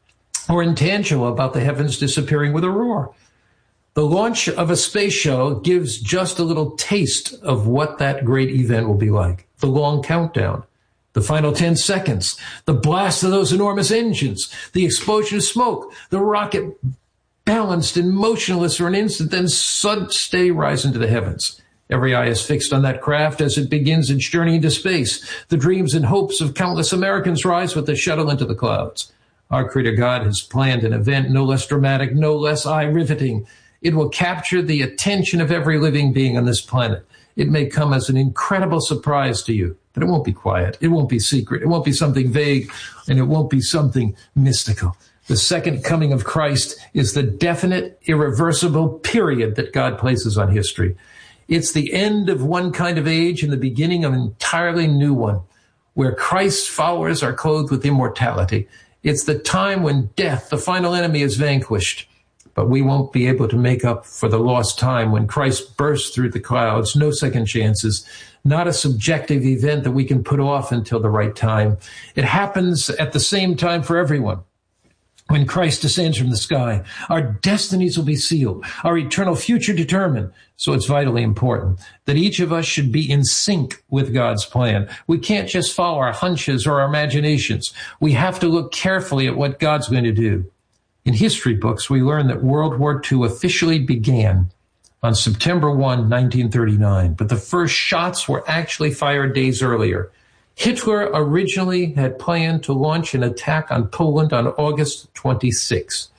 or intangible about the heavens disappearing with a roar. The launch of a space shuttle gives just a little taste of what that great event will be like. The long countdown, the final ten seconds, the blast of those enormous engines, the explosion of smoke, the rocket balanced and motionless for an instant, then sudden steady rise into the heavens. Every eye is fixed on that craft as it begins its journey into space. The dreams and hopes of countless Americans rise with the shuttle into the clouds. Our Creator God has planned an event no less dramatic, no less eye-riveting. It will capture the attention of every living being on this planet. It may come as an incredible surprise to you, but it won't be quiet. It won't be secret. It won't be something vague, and it won't be something mystical. The second coming of Christ is the definite, irreversible period that God places on history. It's the end of one kind of age and the beginning of an entirely new one, where Christ's followers are clothed with immortality. It's the time when death, the final enemy, is vanquished. But we won't be able to make up for the lost time when Christ bursts through the clouds. No second chances. Not a subjective event that we can put off until the right time. It happens at the same time for everyone. When Christ descends from the sky, our destinies will be sealed, our eternal future determined. So it's vitally important that each of us should be in sync with God's plan. We can't just follow our hunches or our imaginations. We have to look carefully at what God's going to do. In history books, we learn that World War Two officially began on September first, nineteen thirty-nine, but the first shots were actually fired days earlier. Hitler originally had planned to launch an attack on Poland on August twenty-sixth.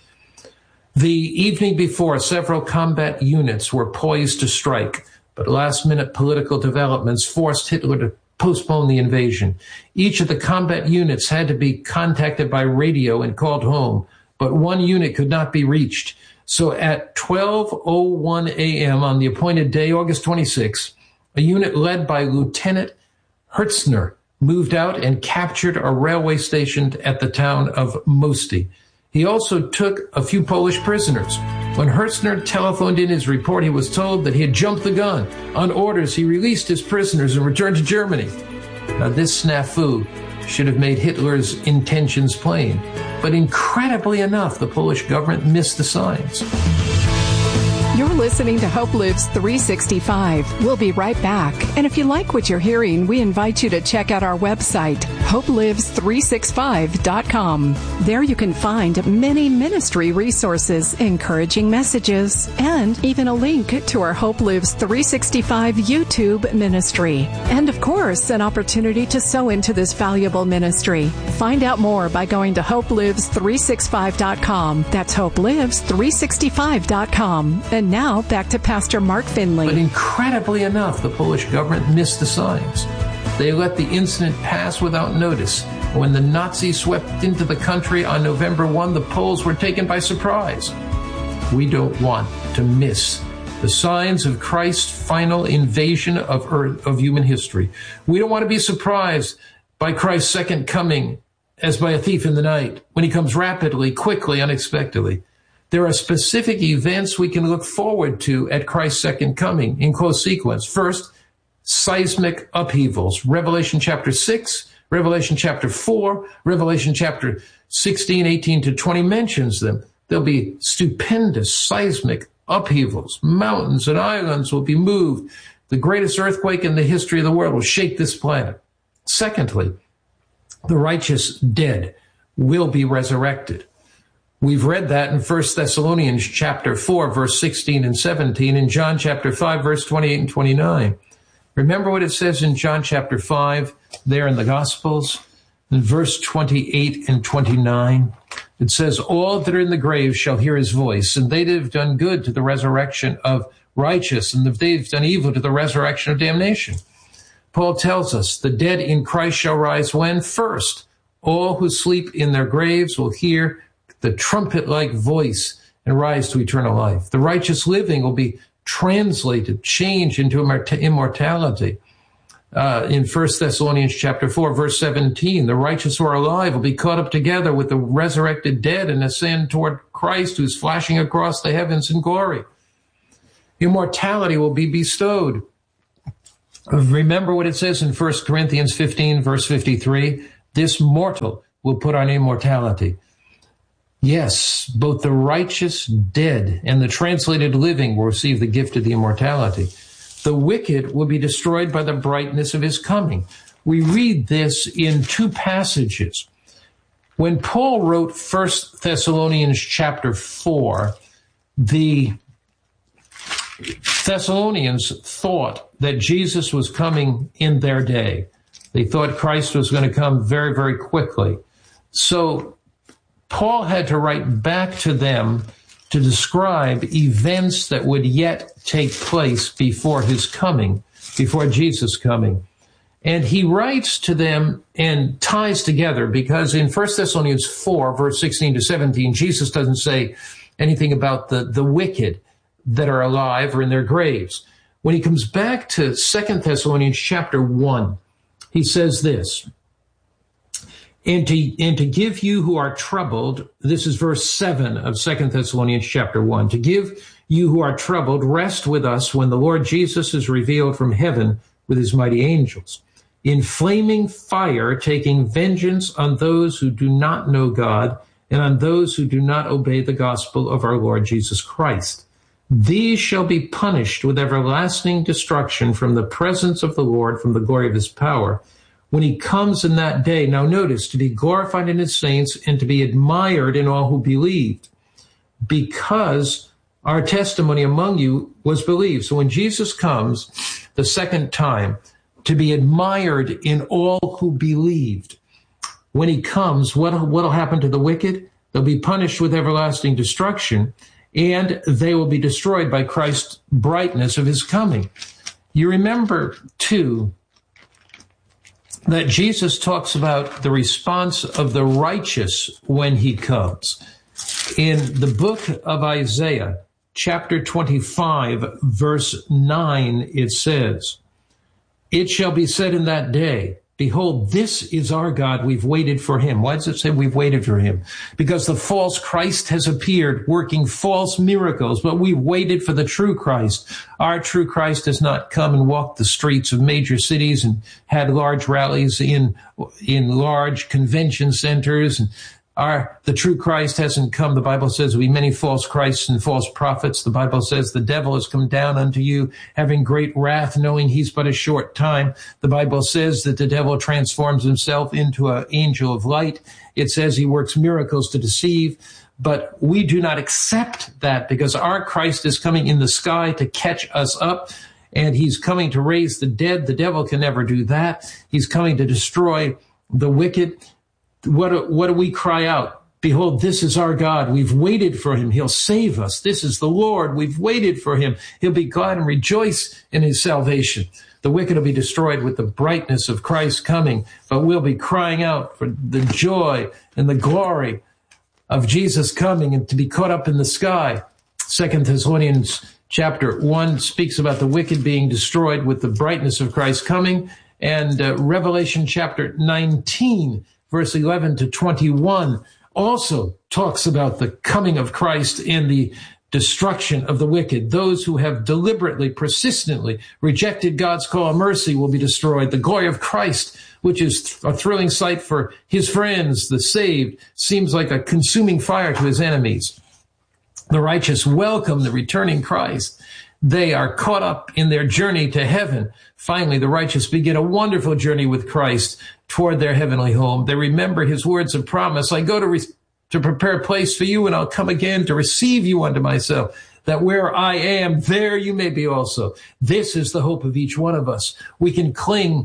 The evening before, several combat units were poised to strike, but last-minute political developments forced Hitler to postpone the invasion. Each of the combat units had to be contacted by radio and called home, but one unit could not be reached. So at twelve oh one a.m. on the appointed day, August twenty-sixth, a unit led by Lieutenant Hertzner moved out and captured a railway station at the town of Mosty. He also took a few Polish prisoners. When Hertzner telephoned in his report, he was told that he had jumped the gun. On orders, he released his prisoners and returned to Germany. Now, this snafu should have made Hitler's intentions plain. But incredibly enough, the Polish government missed the signs. You're listening to Hope Lives three sixty-five. We'll be right back. And if you like what you're hearing, we invite you to check out our website, hope lives three sixty-five dot com. There you can find many ministry resources, encouraging messages, and even a link to our Hope Lives three sixty-five YouTube ministry. And of course, an opportunity to sow into this valuable ministry. Find out more by going to hope lives three sixty-five dot com. That's hope lives three sixty-five dot com. And now, back to Pastor Mark Finley. But incredibly enough, the Polish government missed the signs. They let the incident pass without notice. When the Nazis swept into the country on November first, the Poles were taken by surprise. We don't want to miss the signs of Christ's final invasion of earth, of human history. We don't want to be surprised by Christ's second coming as by a thief in the night, when he comes rapidly, quickly, unexpectedly. There are specific events we can look forward to at Christ's second coming in close sequence. First, seismic upheavals. Revelation chapter six, Revelation chapter four, Revelation chapter sixteen, eighteen to twenty mentions them. There'll be stupendous seismic upheavals. Mountains and islands will be moved. The greatest earthquake in the history of the world will shake this planet. Secondly, the righteous dead will be resurrected. We've read that in First Thessalonians chapter four, verse sixteen and seventeen, and John chapter five, verse twenty-eight and twenty-nine. Remember what it says in John chapter five, there in the Gospels, in verse twenty-eight and twenty-nine. It says, all that are in the grave shall hear his voice, and they that have done good to the resurrection of righteous, and if they've done evil to the resurrection of damnation. Paul tells us, the dead in Christ shall rise when? First, all who sleep in their graves will hear the trumpet-like voice and rise to eternal life. The righteous living will be translated, changed into immortality. Uh, in First Thessalonians chapter four, verse seventeen, the righteous who are alive will be caught up together with the resurrected dead and ascend toward Christ, who's flashing across the heavens in glory. Immortality will be bestowed. Remember what it says in First Corinthians fifteen, verse fifty-three, this mortal will put on immortality. Yes, both the righteous dead and the translated living will receive the gift of the immortality. The wicked will be destroyed by the brightness of his coming. We read this in two passages. When Paul wrote First Thessalonians chapter four, the Thessalonians thought that Jesus was coming in their day. They thought Christ was going to come very, very quickly. So Paul had to write back to them to describe events that would yet take place before his coming, before Jesus' coming. And he writes to them and ties together, because in First Thessalonians four, verse sixteen to seventeen, Jesus doesn't say anything about the, the wicked that are alive or in their graves. When he comes back to Second Thessalonians chapter one, he says this, And to, and to give you who are troubled, this is verse seven of Second Thessalonians chapter one, to give you who are troubled rest with us when the Lord Jesus is revealed from heaven with his mighty angels, in flaming fire, taking vengeance on those who do not know God and on those who do not obey the gospel of our Lord Jesus Christ. These shall be punished with everlasting destruction from the presence of the Lord, from the glory of his power, when he comes in that day. Now notice, to be glorified in his saints and to be admired in all who believed, because our testimony among you was believed. So when Jesus comes the second time, to be admired in all who believed. When he comes, what will happen to the wicked? They'll be punished with everlasting destruction, and they will be destroyed by Christ's brightness of his coming. You remember, too, that Jesus talks about the response of the righteous when he comes. In the book of Isaiah, chapter twenty-five, verse nine, it says, It shall be said in that day, behold, this is our God, we've waited for him. Why does it say we've waited for him? Because the false Christ has appeared, working false miracles, but we waited for the true Christ. Our true Christ has not come and walked the streets of major cities and had large rallies in, in large convention centers. And our, the true Christ hasn't come. The Bible says there'll be many false Christs and false prophets. The Bible says the devil has come down unto you, having great wrath, knowing he's but a short time. The Bible says that the devil transforms himself into an angel of light. It says he works miracles to deceive. But we do not accept that, because our Christ is coming in the sky to catch us up, and he's coming to raise the dead. The devil can never do that. He's coming to destroy the wicked. What do, what do we cry out? Behold, this is our God. We've waited for him. He'll save us. This is the Lord. We've waited for him. He'll be glad and rejoice in his salvation. The wicked will be destroyed with the brightness of Christ coming, but we'll be crying out for the joy and the glory of Jesus coming and to be caught up in the sky. Second Thessalonians chapter one speaks about the wicked being destroyed with the brightness of Christ coming, and uh, Revelation chapter nineteen, verse eleven to twenty-one, also talks about the coming of Christ and the destruction of the wicked. Those who have deliberately, persistently rejected God's call of mercy will be destroyed. The glory of Christ, which is a thrilling sight for his friends, the saved, seems like a consuming fire to his enemies. The righteous welcome the returning Christ. They are caught up in their journey to heaven. Finally, the righteous begin a wonderful journey with Christ toward their heavenly home. They remember his words of promise. I go to, re- to prepare a place for you, and I'll come again to receive you unto myself, that where I am, there you may be also. This is the hope of each one of us. We can cling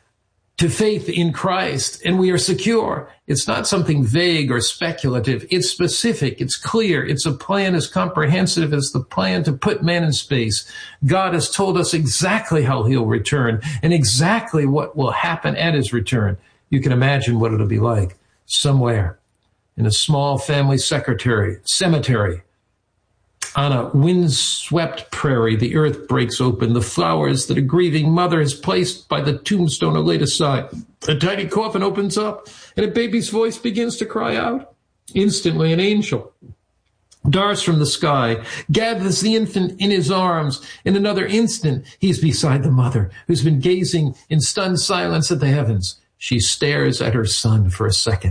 to faith in Christ, and we are secure. It's not something vague or speculative. It's specific. It's clear. It's a plan as comprehensive as the plan to put man in space. God has told us exactly how he'll return and exactly what will happen at his return. You can imagine what it'll be like somewhere in a small family secretary, cemetery, On a windswept prairie, the earth breaks open. The flowers that a grieving mother has placed by the tombstone are laid aside. A tiny coffin opens up, and a baby's voice begins to cry out. Instantly, an angel darts from the sky, gathers the infant in his arms. In another instant, he's beside the mother, who's been gazing in stunned silence at the heavens. She stares at her son for a second.